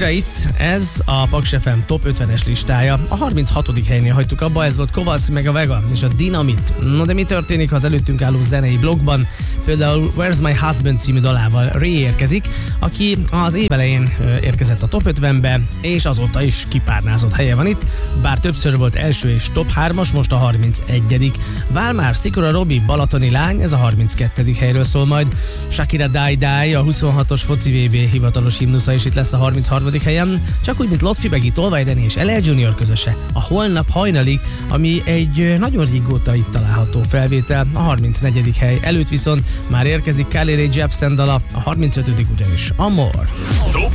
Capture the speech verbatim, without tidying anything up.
Újra itt, ez a Paks ef em Top ötvenes listája. A harminchatodik helynél hagytuk abba, ez volt Kovacs meg a Vega és a Dynamit. No de mi történik, ha az előttünk álló zenei blogban? Például Where's My Husband című dalával Ray érkezik, aki az év elején érkezett a Top ötvenbe, és azóta is kipárnázott helye van itt, bár többször volt első és top hármas, most a harmincegyedik. Válmár, Szikora Robi, Balatoni lány, ez a harminckettedik helyről szól majd. Shakira Die Die, a huszonhatos foci vé bé hivatalos himnusza is itt lesz a harmincharmadik helyen, csak úgy, mint Lotfi Begi, Tolvaj Dani és el el Junior közöse. A Holnap hajnalig, ami egy nagyon régóta itt található felvétel, a harmincnegyedik hely előtt viszont már érkezik Carly Rae Jepsen dala, a harmincötödik ugyanis Amor.